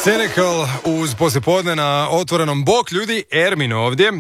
Senegal uz poslijepodne na otvorenom. Bok ljudi, Ermin ovdje.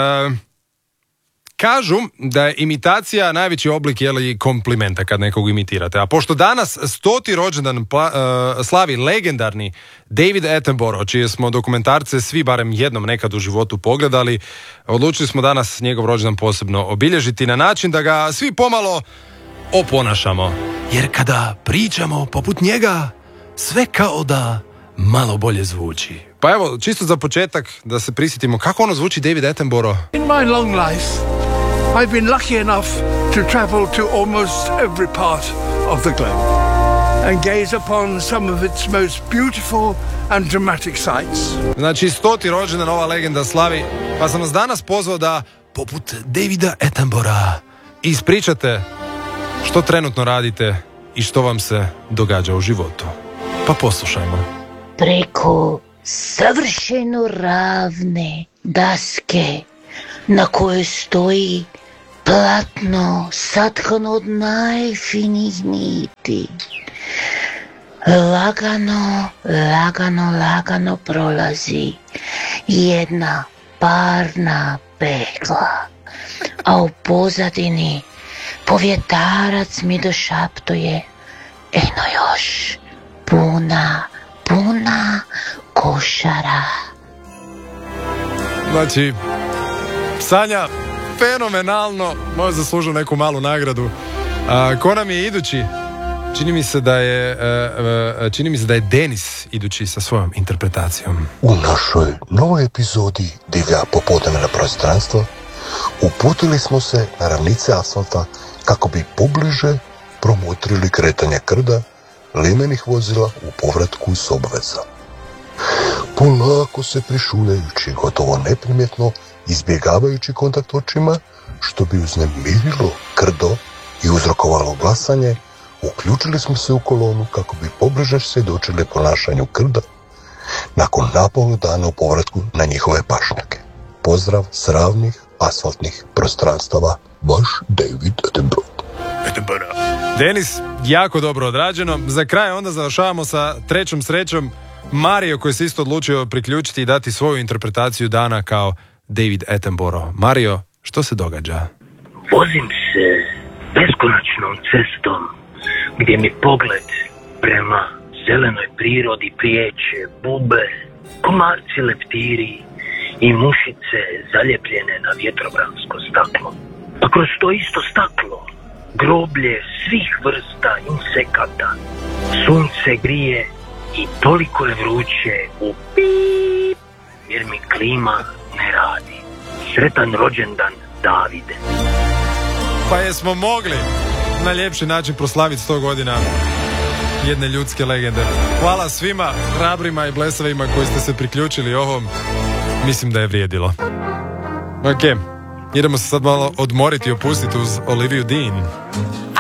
Kažu da je imitacija najveći oblik komplimenta kad nekog imitirate. A pošto danas 100. rođendan slavi legendarni David Attenborough, čije smo dokumentarce svi barem jednom nekad u životu pogledali, odlučili smo danas njegov rođendan posebno obilježiti na način da ga svi pomalo oponašamo. Jer kada pričamo poput njega, sve kao da malo bolje zvuči. Pa evo, čisto za početak da se prisjetimo kako ono zvuči David Attenborough. In my long life, I've been lucky enough to travel to almost every part of the globe and gaze upon some of its most beautiful and dramatic sights. Znači, 100. rođendan ova legenda slavi, pa sam vas danas pozvao da, poput Davida Attenborougha, ispričate što trenutno radite i što vam se događa u životu. Pa poslušajmo. Preko savršeno ravne daske na kojoj stoji platno satkano od najfinijih niti. Lagano prolazi jedna parna pegla, a u pozadini povjetarac mi došaptuje eno još puna košara. Znači, Sanja, fenomenalno, možda zaslužio neku malu nagradu. Ko nam je idući? Čini mi se da je Denis idući sa svojom interpretacijom. U našoj novoj epizodi Divlja popodnevna prostranstva uputili smo se na ravnice asfalta kako bi pobliže promotrili kretanje krda limenih vozila u povratku s obveza. Polako se prišuljajući, gotovo neprimjetno, izbjegavajući kontakt očima, što bi uznemirilo krdo i uzrokovalo glasanje, uključili smo se u kolonu kako bi pobliže svjedočili ponašanju krda nakon napola dana u povratku na njihove pašnjake. Pozdrav s ravnih asfaltnih prostranstava, vaš David Attenborough. Denis, jako dobro odrađeno. Za kraj onda završavamo sa trećom srećom. Mario, koji se isto odlučio priključiti i dati svoju interpretaciju dana kao David Attenborough. Mario, što se događa? Vozim se beskonačnom cestom gdje mi pogled prema zelenoj prirodi priječe bube, komarci leptiri i mušice zaljepljene na vjetrobransko staklo. A kroz to isto staklo groblje svih vrsta insekata. Sunce grije i toliko je vruće u pip, jer mi klima ne radi. Sretan rođendan, Davide. Pa jesmo mogli na ljepši način proslaviti 100 godina jedne ljudske legende. Hvala svima hrabrima i blesavima koji ste se priključili ovom. Mislim da je vrijedilo. Ok, idemo se sad malo odmoriti i opustiti uz Olivia Dean.